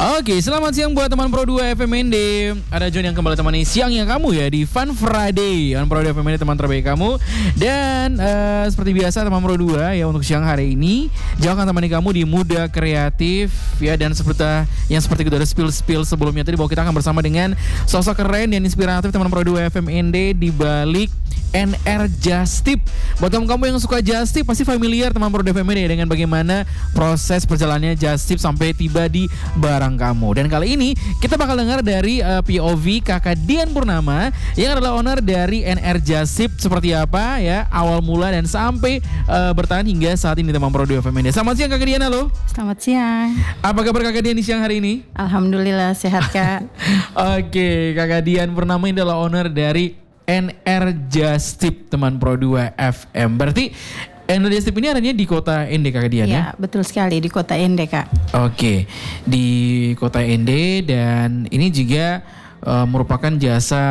Oke, selamat siang buat teman Pro 2 FMND. Ada John yang kembali temani siangnya kamu ya di Fun Friday. Fun Pro 2 FMND, teman terbaik kamu. Dan seperti biasa teman Pro 2 ya, untuk siang hari ini jangan temani kamu di Muda Kreatif ya. Dan seperti kita udah spill sebelumnya tadi, bahwa kita akan bersama dengan sosok keren dan inspiratif teman Pro 2 FMND di balik NR Just Tip. Buat kamu yang suka Just Tip pasti familiar teman Pro 2 FMND dengan bagaimana proses perjalanannya Just Tip sampai tiba di barang kamu. Dan kali ini kita bakal dengar dari POV Kakak Dian Purnama yang adalah owner dari NR Just Tip, seperti apa ya awal mula dan sampai bertahan hingga saat ini teman Pro 2 FMND. Selamat siang Kakak Dian, halo. Selamat siang. Apa kabar Kakak Dian di siang hari ini? Alhamdulillah sehat Kak. Oke, Kakak Dian Purnama ini adalah owner dari NR Just Tip teman Pro 2 FM. Berarti NR Just Tip ini adanya di kota Ende Kakak Dian ya? Ya, betul sekali di kota Ende Kak. Oke, di kota Ende, dan ini juga merupakan jasa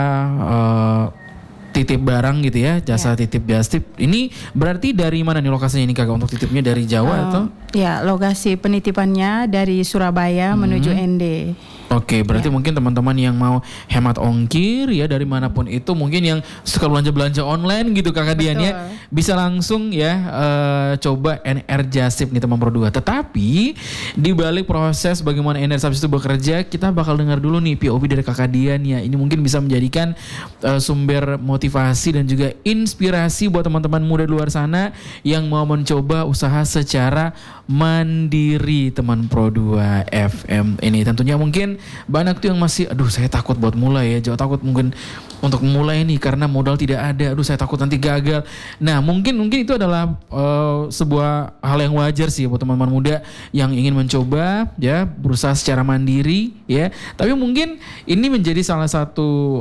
titip barang gitu ya, jasa titip Just Tip. Ini berarti dari mana nih lokasinya ini Kakak untuk titipnya, dari Jawa atau? Ya, lokasi penitipannya dari Surabaya menuju Ende. Oke, berarti mungkin teman-teman yang mau hemat ongkir ya dari manapun itu, mungkin yang suka belanja online gitu Kakak Dian ya, bisa langsung ya coba NR Just Tip nih teman Pro 2. Tetapi di balik proses bagaimana NR Just Tip itu bekerja, kita bakal dengar dulu nih POV dari Kakak Dian ya. Ini mungkin bisa menjadikan sumber motivasi dan juga inspirasi buat teman-teman muda di luar sana yang mau mencoba usaha secara mandiri teman Pro 2 FM ini. Tentunya mungkin banyak tuh yang masih, aduh saya takut buat mulai ya, takut mungkin untuk mulai nih karena modal tidak ada, aduh saya takut nanti gagal. Nah mungkin itu adalah sebuah hal yang wajar sih buat teman-teman muda yang ingin mencoba ya, berusaha secara mandiri ya. Tapi mungkin ini menjadi salah satu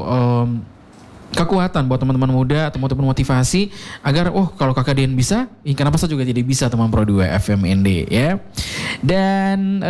kekuatan buat teman-teman muda atau teman-teman motivasi agar kalau Kakak Dian bisa, kenapa saya juga jadi bisa teman Pro 2 FMND ya. Dan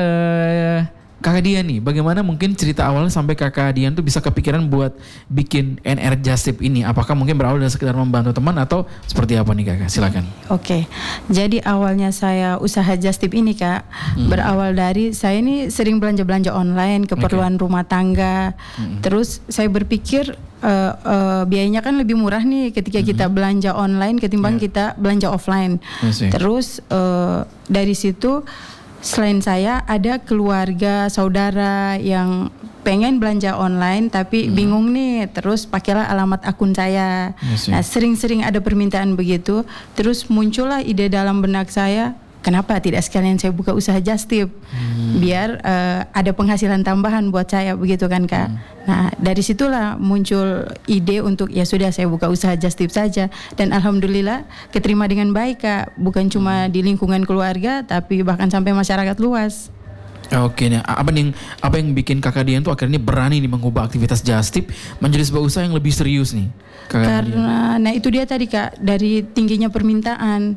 Kakak Dian nih, bagaimana mungkin cerita awalnya sampai Kakak Dian tuh bisa kepikiran buat bikin NR Just Tip ini? Apakah mungkin berawal dari sekedar membantu teman atau seperti apa nih Kakak? Silakan. Oke, jadi awalnya saya usaha Just Tip ini Kak, berawal dari saya ini sering belanja-belanja online, keperluan rumah tangga. Terus saya berpikir biayanya kan lebih murah nih ketika kita belanja online ketimbang kita belanja offline. Terus dari situ, selain saya, ada keluarga, saudara yang pengen belanja online tapi bingung nih, terus pakailah alamat akun saya. Nah, sering-sering ada permintaan begitu. Terus muncullah ide dalam benak saya, kenapa tidak sekalian saya buka usaha Just Tip, biar ada penghasilan tambahan buat saya, begitu kan Kak. Nah dari situlah muncul ide untuk ya sudah saya buka usaha Just Tip saja. Dan alhamdulillah keterima dengan baik Kak, bukan cuma di lingkungan keluarga tapi bahkan sampai masyarakat luas. Oke, nah apa yang bikin Kakak Dian tuh akhirnya berani nih mengubah aktivitas Just Tip menjadi sebuah usaha yang lebih serius nih? Karena nah itu dia tadi Kak, dari tingginya permintaan.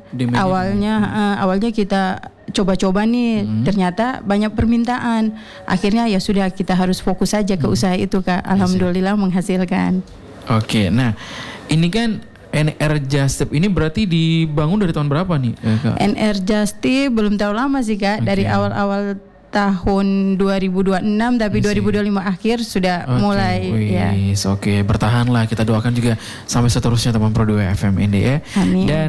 Awalnya kita coba-coba nih, ternyata banyak permintaan. Akhirnya ya sudah, kita harus fokus saja ke usaha itu Kak. Alhamdulillah menghasilkan. Oke, nah ini kan NR Just Tip ini berarti dibangun dari tahun berapa nih Kak? NR Just Tip belum terlalu lama sih Kak, dari awal-awal tahun 2026, tapi 2025 akhir sudah mulai ya. Oke, bertahanlah, kita doakan juga sampai seterusnya teman Pro 2 FM ini ya. Amin. Dan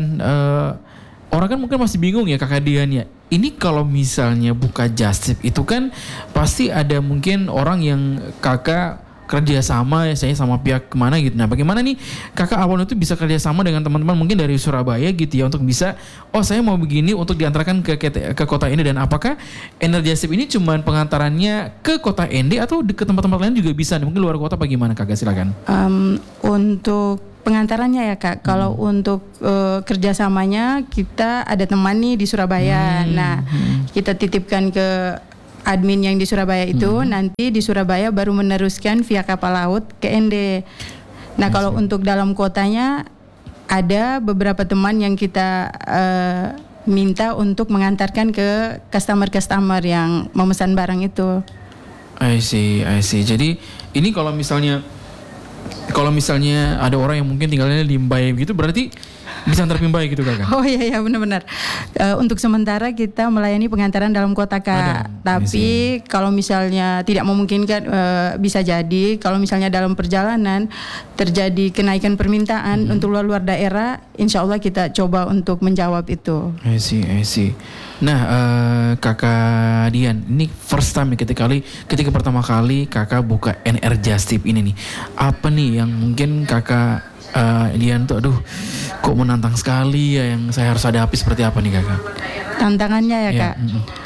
orang kan mungkin masih bingung ya Kakak Dian ya. Ini kalau misalnya buka Just Tip itu kan pasti ada mungkin orang yang Kakak kerja sama ya, saya sama pihak kemana gitu. Nah bagaimana nih Kakak awalnya itu bisa kerja sama dengan teman-teman mungkin dari Surabaya gitu ya, untuk bisa saya mau begini untuk diantarkan ke kota Ende. Dan apakah NR Just Tip ini cuman pengantarannya ke kota Ende atau ke tempat-tempat lain juga bisa nih, mungkin luar kota bagaimana Kakak? Silakan. Untuk pengantarannya ya Kak, kalau untuk kerjasamanya kita ada teman nih di Surabaya. Nah kita titipkan ke admin yang di Surabaya itu, nanti di Surabaya baru meneruskan via kapal laut ke Ende. Nah kalau untuk dalam kotanya ada beberapa teman yang kita minta untuk mengantarkan ke customer yang memesan barang itu. I see. Jadi ini kalau misalnya ada orang yang mungkin tinggalnya di Mbae gitu, berarti Bisa antar Pimbai gitu kakak? Oh iya benar-benar. Untuk sementara kita melayani pengantaran dalam kota kak. Tapi kalau misalnya tidak memungkinkan bisa jadi kalau misalnya dalam perjalanan terjadi kenaikan permintaan untuk luar daerah, insya Allah kita coba untuk menjawab itu. I see. Nah kakak Dian, ini first time ketika pertama kali kakak buka NR Just Tip ini nih, apa nih yang mungkin kakak Dian tuh aduh kok menantang sekali ya, yang saya harus hadapi seperti apa nih kakak? Tantangannya ya kak.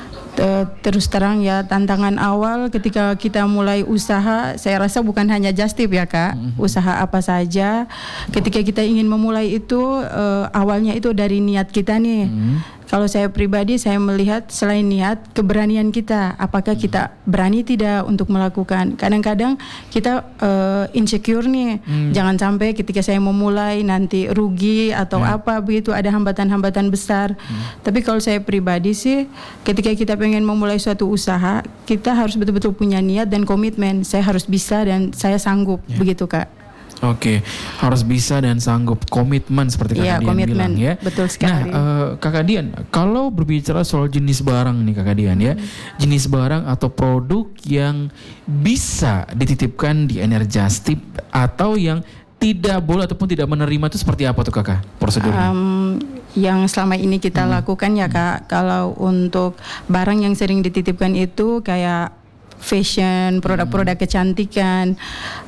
Terus terang ya, tantangan awal ketika kita mulai usaha, saya rasa bukan hanya Just Tip ya kak, usaha apa saja ketika kita ingin memulai itu awalnya itu dari niat kita nih. Kalau saya pribadi, saya melihat selain niat, keberanian kita. Apakah kita berani tidak untuk melakukan? Kadang-kadang kita insecure nih. Jangan sampai ketika saya memulai nanti rugi atau apa begitu, ada hambatan-hambatan besar. Tapi kalau saya pribadi sih, ketika kita pengen memulai suatu usaha, kita harus betul-betul punya niat dan komitmen. Saya harus bisa dan saya sanggup, begitu kak. Oke, harus bisa dan sanggup, komitmen seperti kakak Dian bilang ya. Betul sekali. Nah, kakak Dian, kalau berbicara soal jenis barang nih kakak Dian ya, jenis barang atau produk yang bisa dititipkan di NR Just Tip atau yang tidak boleh ataupun tidak menerima itu seperti apa tuh kakak prosedurnya? Yang selama ini kita lakukan ya kak, kalau untuk barang yang sering dititipkan itu kayak fashion, produk-produk kecantikan,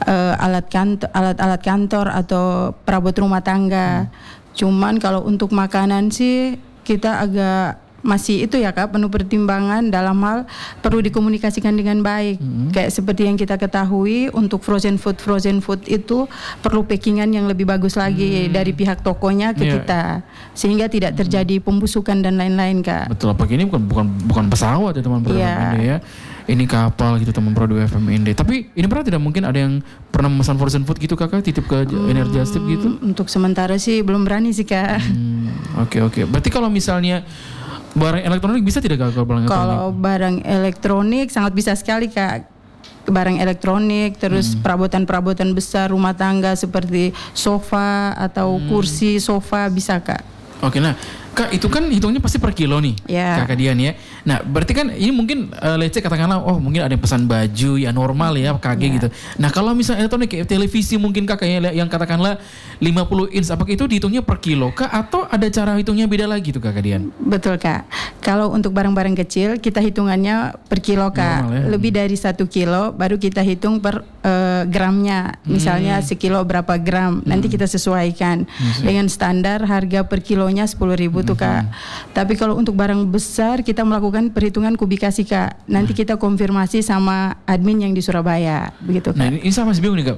alat-alat kantor atau perabot rumah tangga. Cuman kalau untuk makanan sih kita agak masih itu ya kak, penuh pertimbangan dalam hal perlu dikomunikasikan dengan baik. Kayak seperti yang kita ketahui, untuk frozen food itu perlu packingan yang lebih bagus lagi dari pihak tokonya ke kita, sehingga tidak terjadi pembusukan dan lain-lain kak. Betul, apalagi ini bukan pesawat ya teman produk FMND ya. Ini kapal gitu teman produk FMND. Tapi ini pernah tidak mungkin ada yang pernah memesan frozen food gitu kakak, titip ke NR Just Tip gitu? Untuk sementara sih belum berani sih kak. Oke. Berarti kalau misalnya barang elektronik bisa tidak kak? Kalau barang elektronik sangat bisa sekali kak. Barang elektronik, terus perabotan-perabotan besar rumah tangga seperti sofa atau kursi sofa bisa kak. Oke, nah kak itu kan hitungnya pasti per kilo nih kakak Dian ya. Nah berarti kan ini mungkin let's say katakanlah mungkin ada yang pesan baju ya normal ya KG gitu. Nah kalau misalnya elektronik kayak televisi mungkin kakak ya yang katakanlah 50 inch, apakah itu dihitungnya per kilo kak atau ada cara hitungnya beda lagi tuh kakak Dian? Betul kak. Kalau untuk barang-barang kecil kita hitungannya per kilo kak. Normal, ya? Lebih dari 1 kilo baru kita hitung per gramnya. Misalnya sekilo berapa gram. Nanti kita sesuaikan dengan standar harga per kilonya 10.000 tuh kak. Tapi kalau untuk barang besar kita melakukan perhitungan kubikasi kak. Nanti kita konfirmasi sama admin yang di Surabaya, begitu kak. Nah ini saya masih bingung nih kak.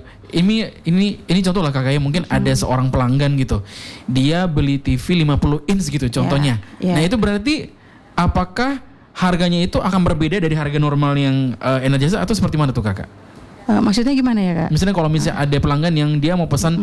Ini contoh lah kakak ya, mungkin ada seorang pelanggan gitu. Dia beli TV 50 inch gitu contohnya. Nah itu berarti apakah harganya itu akan berbeda dari harga normal yang NR Just Tip atau seperti mana tuh kakak? Maksudnya gimana ya kak? Misalnya kalau misalnya ada pelanggan yang dia mau pesan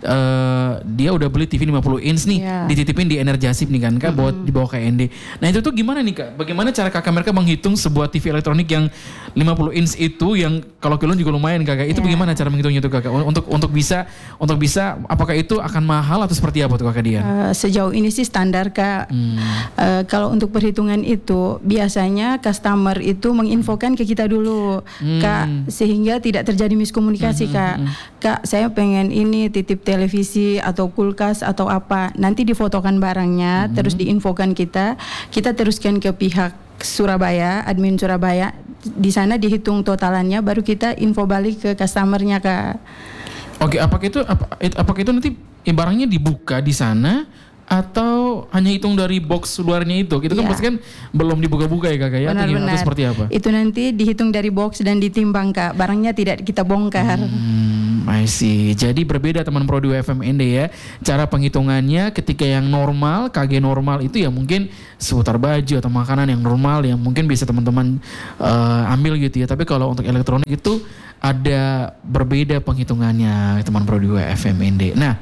dia udah beli TV 50 inch nih, dititipin di NR Just Tip nih kan kak, buat dibawa ke ND. Nah itu tuh gimana nih kak? Bagaimana cara kakak mereka menghitung sebuah TV elektronik yang 50 inch itu yang kalau kilo juga lumayan kakak? Itu bagaimana cara menghitungnya tuh kakak? Untuk bisa apakah itu akan mahal atau seperti apa tuh kakak Dian? Sejauh ini sih standar kak. Kalau untuk perhitungan itu biasanya customer itu menginfokan ke kita dulu kak, sehingga tidak terjadi miskomunikasi kak. Kak saya pengen ini titip televisi atau kulkas atau apa, nanti difotokan barangnya terus diinfokan kita teruskan ke pihak Surabaya, admin Surabaya, di sana dihitung totalannya baru kita info balik ke customernya kak. Oke, apakah itu nanti barangnya dibuka di sana atau hanya hitung dari box luarnya itu? Itu kan pasti kan belum dibuka-buka ya kakak ya? Atau seperti apa? Itu nanti dihitung dari box dan ditimbang kak, barangnya tidak kita bongkar. I see. Jadi berbeda teman produk FMND ya. Cara penghitungannya ketika yang normal, KG normal itu ya mungkin seputar baju atau makanan yang normal yang mungkin bisa teman-teman ambil gitu ya. Tapi kalau untuk elektronik itu ada berbeda penghitungannya teman produk FMND. Nah,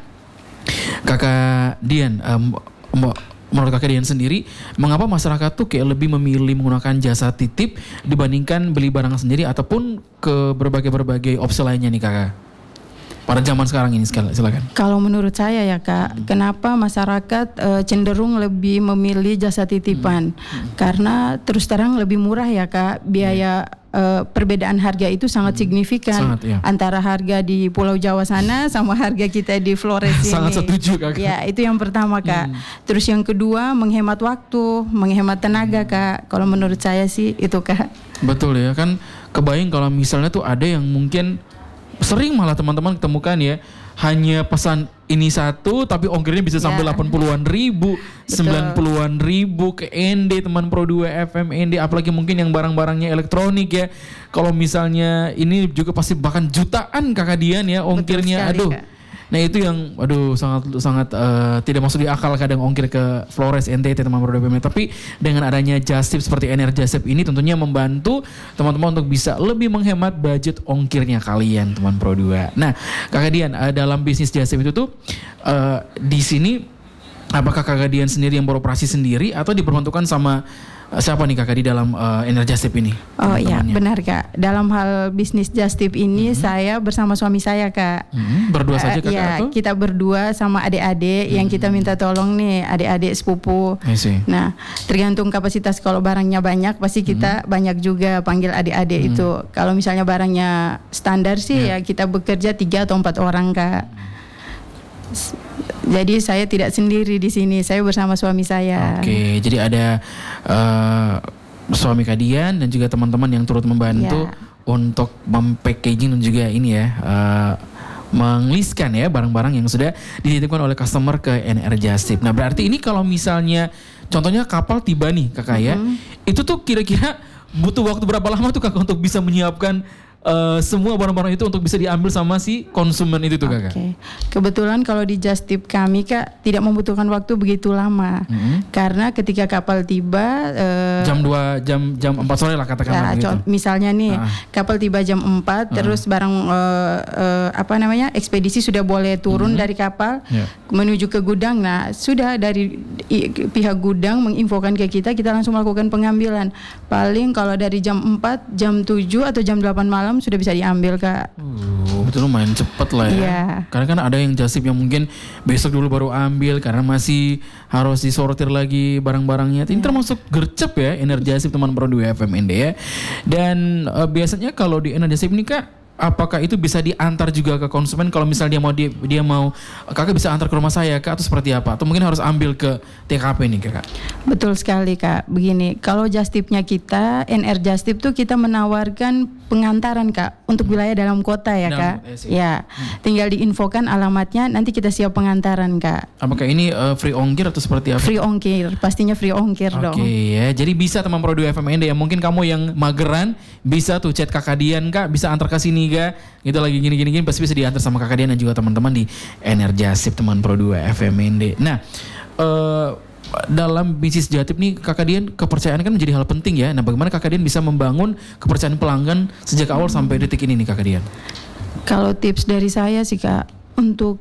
kakak Dian, menurut kakak Dian sendiri, mengapa masyarakat tuh kayak lebih memilih menggunakan jasa titip dibandingkan beli barang sendiri ataupun ke berbagai opsi lainnya nih kakak? pada zaman sekarang ini? Silakan. Kalau menurut saya ya Kak, kenapa masyarakat cenderung lebih memilih jasa titipan? Karena terus terang lebih murah ya Kak, biaya perbedaan harga itu sangat signifikan antara harga di Pulau Jawa sana sama harga kita di Flores ini. Sangat setuju Kak. Ya, itu yang pertama Kak. Terus yang kedua menghemat waktu, menghemat tenaga Kak. Kalau menurut saya sih itu Kak. Betul ya, kan kebayang kalau misalnya tuh ada yang mungkin sering malah teman-teman ketemukan ya, hanya pesan ini satu tapi ongkirnya bisa sampai 80-an ribu, 90-an ribu ke ND teman Pro 2 FM ND, apalagi mungkin yang barang-barangnya elektronik ya. Kalau misalnya ini juga pasti bahkan jutaan Kakak Dian ya ongkirnya. Sekali, aduh. Kak. Nah itu yang sangat tidak masuk di akal kadang ongkir ke Flores NTT teman Pro 2 FM. Tapi dengan adanya Just Tip seperti Enerjasip ini tentunya membantu teman-teman untuk bisa lebih menghemat budget ongkirnya kalian teman Pro 2. Nah Kakak Dian, dalam bisnis Just Tip itu tuh di sini apakah Kakak Dian sendiri yang beroperasi sendiri atau diperbantukan sama siapa nih Kakak di dalam Enerjasip ini? Oh iya benar Kak. Dalam hal bisnis Just Tip ini saya bersama suami saya Kak. Berdua saja Kakak? Ya kita berdua sama adik-adik yang kita minta tolong nih, adik-adik sepupu. Nah tergantung kapasitas, kalau barangnya banyak pasti kita banyak juga panggil adik-adik itu. Kalau misalnya barangnya standar sih ya kita bekerja 3 atau 4 orang Kak. Jadi saya tidak sendiri di sini, saya bersama suami saya. Oke, jadi ada suami Kak Dian dan juga teman-teman yang turut membantu untuk mempackaging dan juga ini ya mengeliskan ya barang-barang yang sudah dititipkan oleh customer ke Enerjasip. Nah berarti ini kalau misalnya contohnya kapal tiba nih Kakak ya, itu tuh kira-kira butuh waktu berapa lama tuh Kakak untuk bisa menyiapkan semua barang-barang itu untuk bisa diambil sama si konsumen itu tuh Kakak? Kebetulan kalau di Just Tip kami Kak tidak membutuhkan waktu begitu lama. Karena ketika kapal tiba jam 4 sore lah katakanlah begitu. Misalnya nih kapal tiba jam 4 terus barang ekspedisi sudah boleh turun dari kapal menuju ke gudang. Nah, sudah dari pihak gudang menginfokan ke kita langsung melakukan pengambilan. Paling kalau dari jam 4, jam 7 atau jam 8 malam sudah bisa diambil Kak. Betul, lumayan cepet lah ya. Karena kan ada yang Just Tip yang mungkin besok dulu baru ambil karena masih harus disortir lagi barang-barangnya. Ini termasuk gercep ya Enerjasip teman Pro 2 FM ND ya. Dan biasanya kalau di Enerjasip ini Kak, apakah itu bisa diantar juga ke konsumen kalau misalnya dia mau Kakak bisa antar ke rumah saya Kak atau seperti apa? Atau mungkin harus ambil ke TKP nih Kakak? Betul sekali Kak. Begini, kalau Just Tip-nya kita, Just Tip tuh kita menawarkan pengantaran Kak untuk wilayah dalam kota ya Kak. Ya, tinggal diinfokan alamatnya, nanti kita siap pengantaran Kak. Apakah ini free ongkir atau seperti apa? Free ongkir, pastinya free ongkir dong. Oke ya, jadi bisa teman Pro 2 FM ND ya. Mungkin kamu yang mageran bisa tuh chat Kakak Dian Kak, bisa antar ke sini Kak. Gitu lagi gini pasti bisa diantar sama Kakak Dian dan juga teman-teman di Enerjasip teman Pro 2 FM ND. Nah, dalam bisnis Just Tip nih Kakak Dian, kepercayaan kan menjadi hal penting ya. Nah bagaimana Kakak Dian bisa membangun kepercayaan pelanggan sejak awal sampai detik ini nih Kakak Dian? Kalau tips dari saya sih Kak, untuk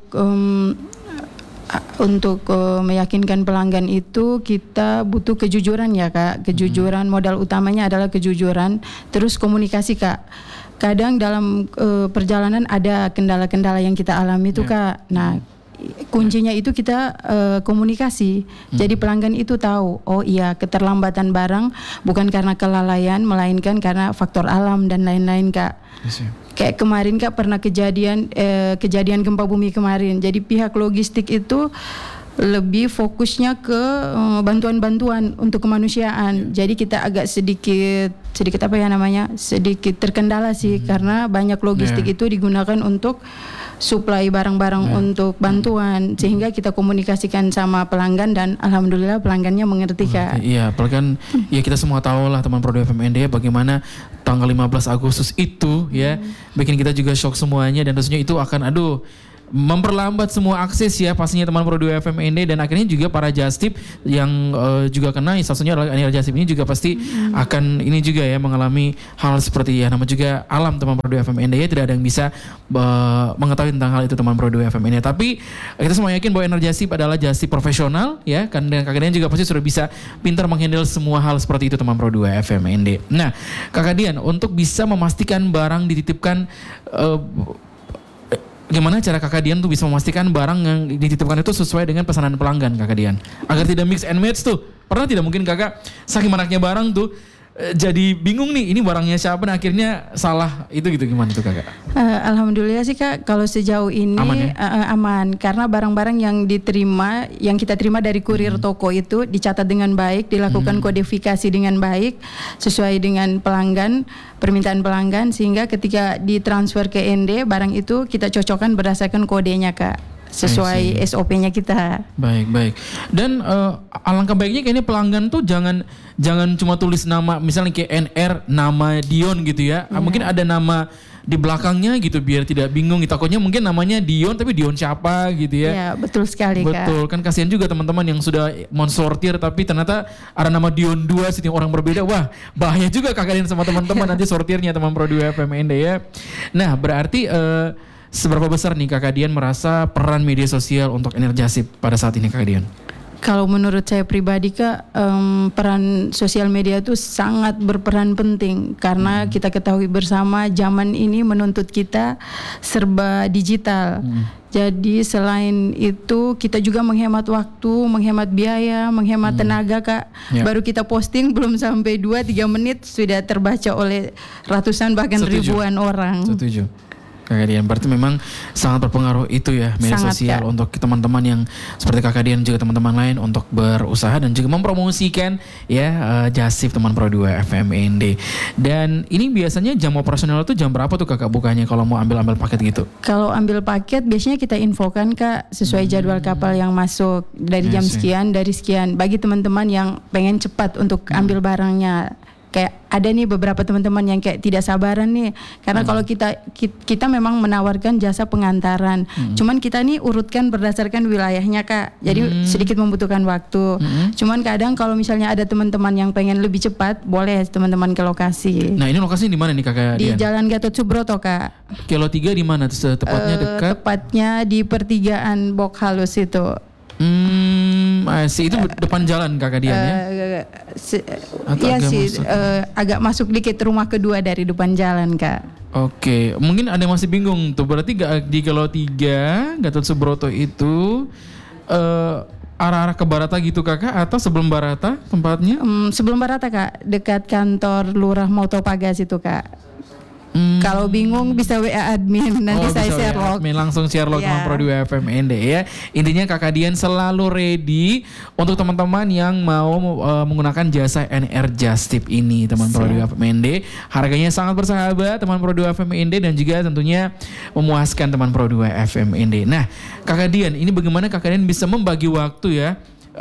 meyakinkan pelanggan itu kita butuh kejujuran ya Kak. Kejujuran, modal utamanya adalah kejujuran. Terus komunikasi Kak. Kadang dalam perjalanan ada kendala-kendala yang kita alami itu Kak. Nah kuncinya itu kita komunikasi. Jadi pelanggan itu tahu, oh iya keterlambatan barang bukan karena kelalaian, melainkan karena faktor alam dan lain-lain Kak. Kayak kemarin Kak pernah kejadian gempa bumi kemarin. Jadi pihak logistik itu lebih fokusnya ke bantuan-bantuan untuk kemanusiaan. Jadi kita agak sedikit sedikit terkendala sih karena banyak logistik itu digunakan untuk suplai barang-barang untuk bantuan, sehingga kita komunikasikan sama pelanggan dan alhamdulillah pelanggannya mengerti Kak. Iya, pelanggan ya kita semua tahu lah teman Pro 2 FM ND bagaimana tanggal 15 Agustus itu ya bikin kita juga shock semuanya dan tentunya itu akan memperlambat semua akses ya pastinya teman Pro 2 FM ND dan akhirnya juga para Just Tip yang juga kena salah satunya adalah Enerjasip ini juga pasti akan ini juga ya mengalami hal seperti ya nama juga alam teman Pro 2 FM ND ya, tidak ada yang bisa mengetahui tentang hal itu teman Pro 2 FM ND, tapi kita semua yakin bahwa Enerjasip adalah Just Tip profesional ya kan, dan Kakak Dian juga pasti sudah bisa pintar menghandle semua hal seperti itu teman Pro 2 FM ND. Nah Kakak Dian, untuk bisa memastikan barang dititipkan gimana cara Kakak Dian tuh bisa memastikan barang yang dititipkan itu sesuai dengan pesanan pelanggan Kakak Dian? Agar tidak mix and match tuh. Pernah tidak mungkin Kakak saking manaknya barang tuh jadi bingung nih ini barangnya siapa, nah akhirnya salah itu gitu, gimana tuh Kakak? Alhamdulillah sih Kak, kalau sejauh ini Aman ya? aman, karena barang-barang yang diterima, yang kita terima dari kurir toko itu dicatat dengan baik, dilakukan kodifikasi dengan baik sesuai dengan pelanggan, permintaan pelanggan, sehingga ketika ditransfer ke ND barang itu kita cocokkan berdasarkan kodenya Kak, sesuai SOP-nya kita. Baik. Dan alangkah baiknya kayaknya pelanggan tuh jangan cuma tulis nama, misalnya kayak NR nama Dion gitu ya. Mungkin ada nama di belakangnya gitu biar tidak bingung. Takutnya mungkin namanya Dion tapi Dion siapa gitu ya. Ya, betul sekali Kak. Betul, kan kasihan juga teman-teman yang sudah mensortir tapi ternyata ada nama Dion 2 sih orang berbeda. Wah, bahaya juga Kakak Dian sama teman-teman nanti sortirnya teman Pro 2 FM ND ya. Nah, berarti seberapa besar nih Kakak Dian merasa peran media sosial untuk Enerjasip pada saat ini Kakak Dian? Kalau menurut saya pribadi Kak, peran sosial media itu sangat berperan penting karena kita ketahui bersama zaman ini menuntut kita serba digital. Jadi selain itu kita juga menghemat waktu, menghemat biaya, menghemat tenaga Kak. Baru kita posting belum sampai 2-3 menit sudah terbaca oleh ratusan bahkan ribuan orang. Setuju. Kakak Dian, berarti memang sangat berpengaruh itu ya media Sangat, sosial Kak. untuk teman-teman yang seperti Kakak Dian juga teman-teman lain untuk berusaha dan juga mempromosikan ya Jasip teman Pro 2 FM ND. Dan ini biasanya jam operasional itu jam berapa tuh Kakak bukanya kalau mau ambil paket gitu? Kalau ambil paket biasanya kita infokan Kak sesuai jadwal kapal yang masuk dari jam sekian, dari sekian. Bagi teman-teman yang pengen cepat untuk ambil barangnya. Kayak ada nih beberapa teman-teman yang kayak tidak sabaran nih, karena kalau kita memang menawarkan jasa pengantaran, cuman kita nih urutkan berdasarkan wilayahnya Kak, jadi sedikit membutuhkan waktu. Cuman kadang kalau misalnya ada teman-teman yang pengen lebih cepat, boleh teman-teman ke lokasi. Nah ini lokasinya di mana nih Kakak Di Dian? Jalan Gatot Subroto Kak. Kilo 3 di mana? Tepatnya dekat? Tepatnya di pertigaan Bok Halus itu. Itu depan jalan Kakak Dian ya? Atau Iya agak sih, masuk? agak masuk dikit, rumah kedua dari depan jalan Kak. Oke, mungkin ada yang masih bingung tuh. Berarti di Kilo 3 Gatot Subroto itu arah-arah ke Barata gitu Kakak, atau sebelum Barata tempatnya? Sebelum Barata Kak, dekat kantor Lurah Motopagas itu Kak. Kalau bingung bisa WA admin, nanti saya bisa share log. admin, langsung share log Iya. sama Pro 2 FM ND ya. Intinya Kakak Dian selalu ready untuk teman-teman yang mau menggunakan jasa Enerjasip ini teman Pro 2 FM ND. Harganya sangat bersahabat teman Pro 2 FM ND dan juga tentunya memuaskan teman Pro 2 FM ND. Nah, Kakak Dian, ini bagaimana Kakak Dian bisa membagi waktu ya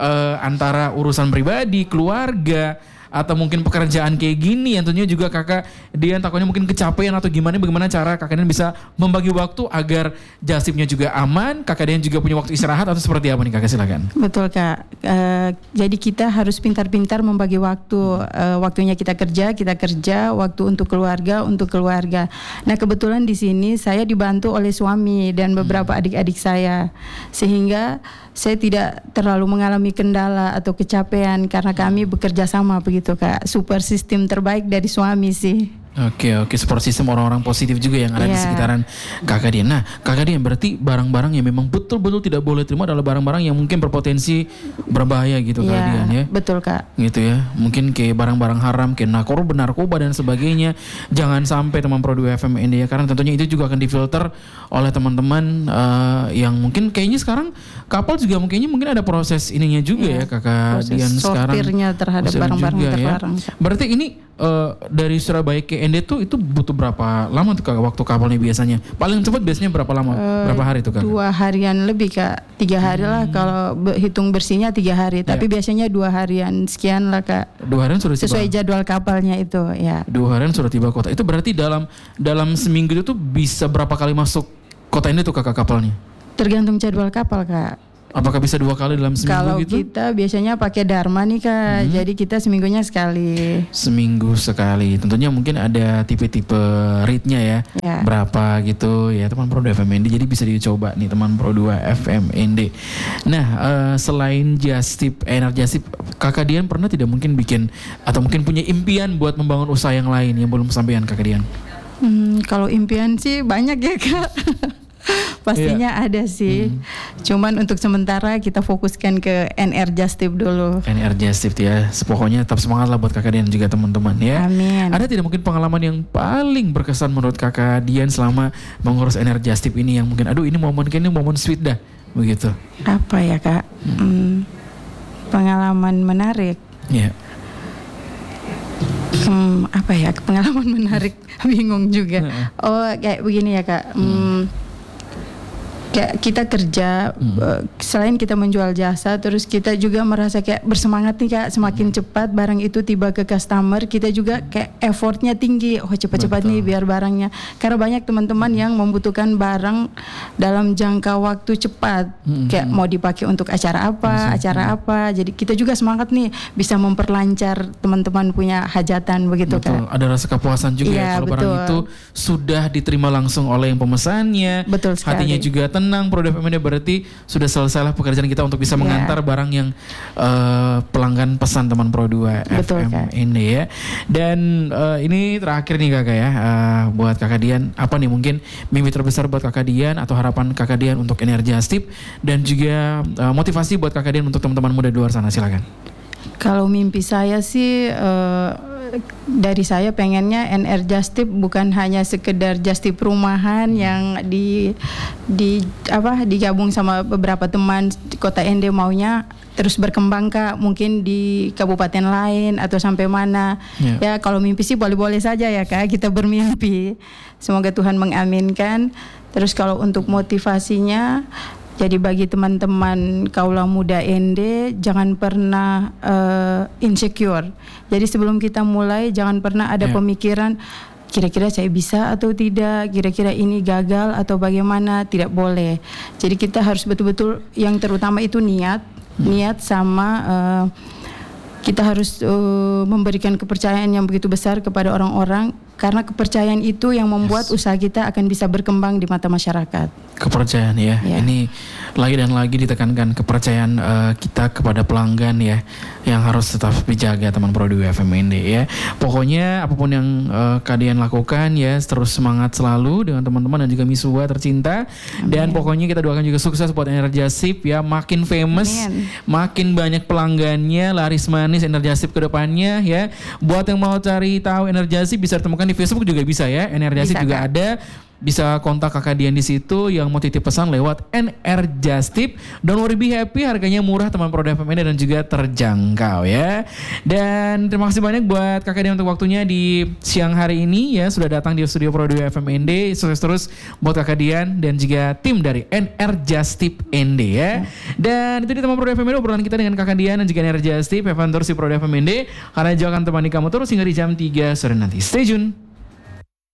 antara urusan pribadi, keluarga, atau mungkin pekerjaan kayak gini yang tentunya juga Kakak Dian takutnya mungkin kecapean atau bagaimana cara Kakak Dian bisa membagi waktu agar Jasipnya juga aman, Kakak Dian juga punya waktu istirahat, atau seperti apa nih Kakak, silakan. Betul Kak. Jadi kita harus pintar-pintar membagi waktu. Waktunya kita kerja, waktu untuk keluarga. Nah kebetulan di sini saya dibantu oleh suami dan beberapa adik-adik saya, sehingga saya tidak terlalu mengalami kendala atau kecapean karena kami bekerja sama begitu Kak. Super sistem terbaik dari suami sih. Oke, support system orang-orang positif juga yang ada di sekitaran Kakak Dian. Nah, Kakak Dian berarti barang-barang yang memang betul-betul tidak boleh terima adalah barang-barang yang mungkin berpotensi berbahaya gitu Kakak Dian ya. Betul Kak. Gitu ya. Mungkin kayak barang-barang haram, kayak narkoba dan sebagainya. Jangan sampai teman Pro 2 FM ND ya, karena tentunya itu juga akan difilter oleh teman-teman yang mungkin kayaknya sekarang kapal juga mungkin ada proses ininya juga ya Kakak proses Dian sekarang. sortirnya terhadap barang-barang terlarang. Ya. Berarti ini dari Surabaya ke ND tuh itu butuh berapa lama tuh Kak waktu kapalnya biasanya? Paling cepat biasanya berapa lama? Berapa hari tuh Kak? 2 harian lebih Kak. 3 hari lah kalau hitung bersihnya 3 hari. Tapi biasanya 2 harian sekian lah Kak. 2 harian sudah tiba. Sesuai jadwal kapalnya itu ya. 2 harian sudah tiba kota. Itu berarti dalam seminggu itu bisa berapa kali masuk kota ini tuh Kakak kapalnya? Tergantung jadwal kapal Kak. Apakah bisa 2 kali dalam seminggu Kalau gitu? kita biasanya pakai Dharma nih Kak. Jadi kita seminggunya sekali. Seminggu sekali. Tentunya mungkin ada tipe-tipe rate-nya ya. Berapa gitu ya teman Pro 2 FM ND. Jadi bisa dicoba nih teman Pro 2 FM ND. Nah, selain Jasip, Enerjasip, Kakak Dian pernah tidak mungkin bikin atau mungkin punya impian buat membangun usaha yang lain yang belum kesampaian Kakak Dian? Kalau impian sih banyak ya Kak. pastinya ada sih. Cuman untuk sementara kita fokuskan ke Energistip dulu. Energistip ya. Pokoknya tetap semangat lah buat Kakak Dian dan juga teman-teman ya. Amin. Ada tidak mungkin pengalaman yang paling berkesan menurut Kakak Dian selama mengurus Energistip ini yang mungkin aduh ini momen sweet dah begitu. Apa ya Kak? Pengalaman menarik. Ya. Apa ya pengalaman menarik? Bingung juga. Oh kayak begini ya Kak. Kayak kita kerja, selain kita menjual jasa, terus kita juga merasa kayak bersemangat nih Kak, semakin cepat barang itu tiba ke customer, kita juga kayak effortnya tinggi, cepat-cepat nih biar barangnya, karena banyak teman-teman yang membutuhkan barang dalam jangka waktu cepat, kayak mau dipakai untuk acara apa, jadi kita juga semangat nih bisa memperlancar teman-teman punya hajatan begitu Kak. Ada rasa kepuasan juga ya, kalau barang itu sudah diterima langsung oleh yang pemesannya, betul sekali. hatinya juga tenang. Produk FMND berarti sudah selesailah pekerjaan kita untuk bisa mengantar barang yang pelanggan pesan teman Pro 2 FMND ya. Dan ini terakhir nih Kakak ya, buat Kakak Dian, apa nih mungkin mimpi terbesar buat Kakak Dian atau harapan Kakak Dian untuk Energistip dan juga motivasi buat Kakak Dian untuk teman-teman muda di luar sana, silakan. Kalau mimpi saya sih dari saya pengennya Energistip bukan hanya sekedar just tip rumahan yang digabung sama beberapa teman di Kota ND, maunya terus berkembang Kak, mungkin di kabupaten lain atau sampai mana. Ya kalau mimpi sih boleh-boleh saja ya Kak, kita bermimpi. Semoga Tuhan mengaminkan. Terus kalau untuk motivasinya, jadi bagi teman-teman kaula muda ND, jangan pernah insecure. Jadi sebelum kita mulai, jangan pernah ada pemikiran, kira-kira saya bisa atau tidak, kira-kira ini gagal atau bagaimana, tidak boleh. Jadi kita harus betul-betul, yang terutama itu niat sama kita harus memberikan kepercayaan yang begitu besar kepada orang-orang, karena kepercayaan itu yang membuat usaha kita akan bisa berkembang di mata masyarakat. Kepercayaan ya. Ini lagi dan lagi ditekankan kepercayaan kita kepada pelanggan ya, yang harus tetap dijaga teman Pro 2 FMND ya. Pokoknya apapun yang kalian lakukan ya, terus semangat selalu dengan teman-teman dan juga Misua tercinta. Dan pokoknya kita doakan juga sukses buat Energistip ya, makin famous, makin banyak pelanggannya, laris manis Energistip ke depannya ya. Buat yang mau cari tahu Energistip bisa temukan di Facebook juga bisa ya. Energistip juga ada. Bisa kontak Kakak Dian di situ yang mau titip pesan lewat Energistip. Don't worry, be happy, harganya murah teman Pro FMND dan juga terjangkau ya. Dan terima kasih banyak buat Kakak Dian untuk waktunya di siang hari ini ya, sudah datang di studio Pro 2 FMND. Sukses terus buat Kakak Dian dan juga tim dari Energistip ND ya. Dan itu di teman Pro FMND, obrolan kita dengan Kakak Dian dan juga Energistip, Evan Torsi Pro FMND. Karena jauh akan temani kamu terus hingga di jam 3 sore nanti. Stay tune.